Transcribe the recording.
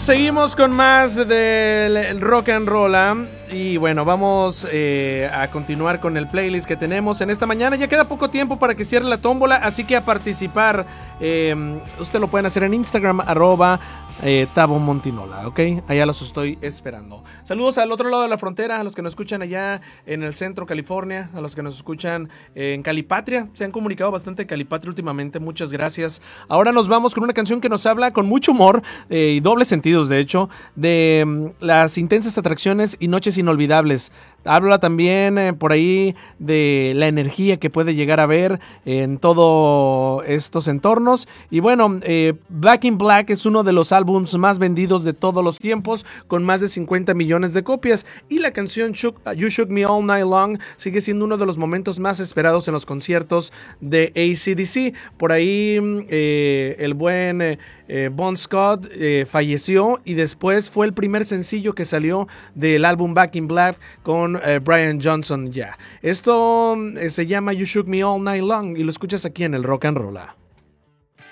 Seguimos con más del rock and roll. Y bueno, vamos a continuar con el playlist que tenemos en esta mañana. Ya queda poco tiempo para que cierre la tómbola, así que a participar. Usted lo pueden hacer en Instagram, @Tabo Montinola, ¿ok? Allá los estoy esperando. Saludos al otro lado de la frontera, a los que nos escuchan allá en el centro, California, a los que nos escuchan en Calipatria. Se han comunicado bastante en Calipatria últimamente, muchas gracias. Ahora nos vamos con una canción que nos habla con mucho humor y dobles sentidos, de hecho, de las intensas atracciones y noches inolvidables. Habla también por ahí de la energía que puede llegar a haber en todos estos entornos. Y bueno, Back in Black es uno de los álbums más vendidos de todos los tiempos, con más de 50 millones de copias. Y la canción You Shook Me All Night Long sigue siendo uno de los momentos más esperados en los conciertos de AC/DC. Por ahí el buen Bon Scott falleció y después fue el primer sencillo que salió del álbum Back in Black con Brian Johnson. Esto se llama You Shook Me All Night Long y lo escuchas aquí en el Rock and Roll.